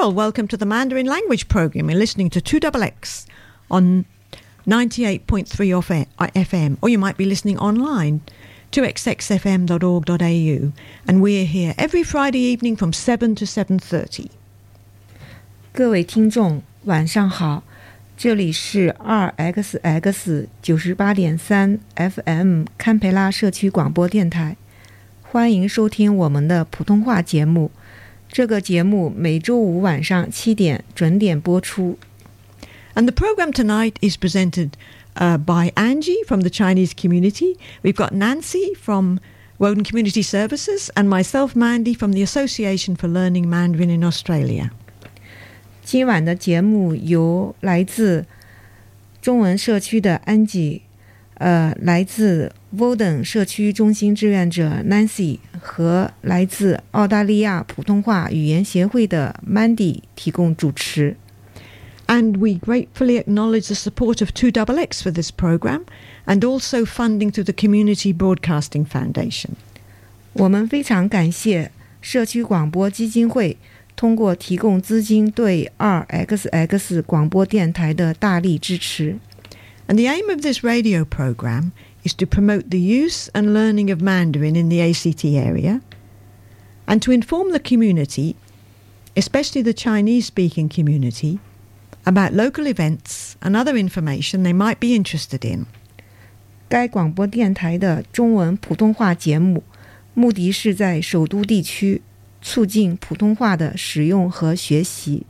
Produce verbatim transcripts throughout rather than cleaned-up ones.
Well, welcome to the Mandarin Language Program. You're listening to two X X on ninety-eight point three F M, or you might be listening online, two x x f m dot org dot a u. And we're here every Friday evening from seven to seven thirty. 各位听众晚上好，这里是 二 X X 九十八点三 F M 堪培拉社区广播电台，欢迎收听我们的普通话节目。这个节目每周五晚上七点准点播出。 And the program tonight is presented uh, by Angie from the Chinese community. We've got Nancy from Woden Community Services and myself, Mandy, from the Association for Learning Mandarin in Australia. 今晚的节目由来自中文社区的安吉，呃，来自 Woden 社区中心志愿者 Nancy 和来自澳大利亚普通话语言协会的 Mandy 提供主持。 And we gratefully acknowledge the support of two X X for this program and also funding through the Community Broadcasting Foundation. 我们非常感谢社区广播基金会通过提供资金对 二 X X 广播电台的大力支持。 And the aim of this radio program is to promote the use and learning of Mandarin in the A C T area and to inform the community, especially the Chinese-speaking community, about local events and other information they might be interested in. 该广播电台的中文普通话节目目的是在首都地区促进普通话的使用和学习。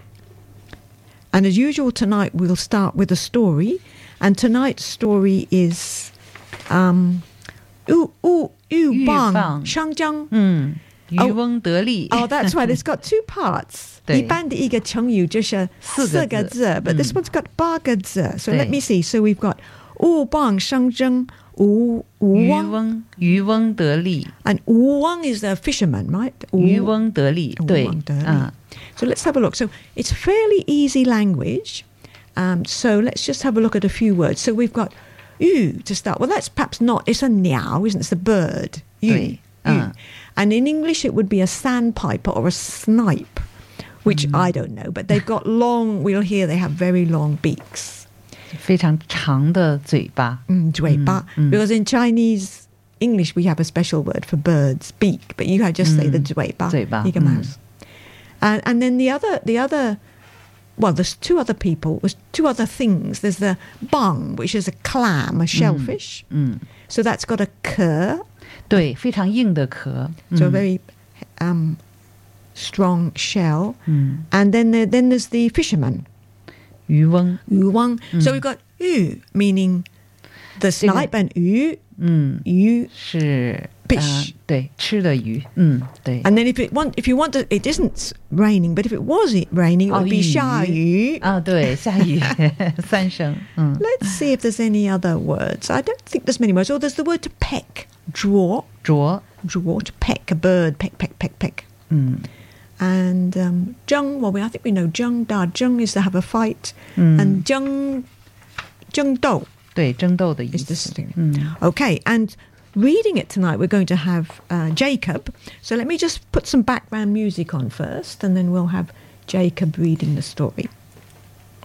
And as usual, tonight we'll start with a story. And tonight's story is um, Yu Yu Yu Bang Shangjiang. 嗯，渔翁得利。 Oh, that's right. It's got two parts. 一般的一个成语就是四个字 but this one's got 八个字 So let me see. So we've got 乌邦相争吴吴翁渔翁得利 And 吴翁 is a fisherman, right? 渔翁得利，对，嗯。 So let's have a look. So it's fairly easy language. Um, so let's just have a look at a few words. So we've got yu to start. Well, that's perhaps not. It's a niao, isn't it? It's a bird. Yu. yu. And in English, it would be a sandpiper or a snipe, which mm. I don't know. But they've got long, we'll hear they have very long beaks. 非常长的嘴巴。 嗯，嘴巴。Because in Chinese English, we have a special word for birds, beak. But you have just say the 嘴巴. 嘴巴。 一个 mouse. And, and then the other, the other... Well, there's two other people, there's two other things. There's the bang, which is a clam, a shellfish. Mm. Mm. So that's got a 壳. 对，非常硬的壳。 So a very um, strong shell. Mm. And then there, then there's the fisherman. 渔翁。 渔翁. Mm. So we've got 鱼, meaning the snipe, and 鱼, 嗯， 鱼是 fish. 对，吃的鱼。嗯，对。 And then if it want, if you want to, it isn't raining, but if it was it raining, it would be 下雨. 啊，对，下雨三声。嗯。 Let's see if there's any other words. I don't think there's many words. Oh, there's the word to peck. Draw. 啄。 Draw, to peck, a bird, peck, peck, peck, peck. 嗯。 And um, 争, well, we, I think we know 争打, 争 is to have a fight. 嗯。 And 争, 争斗. 对，争斗的意思。 Is this thing. 嗯。 Okay, and reading it tonight, we're going to have uh, Jacob. So let me just put some background music on first, and then we'll have Jacob reading the story.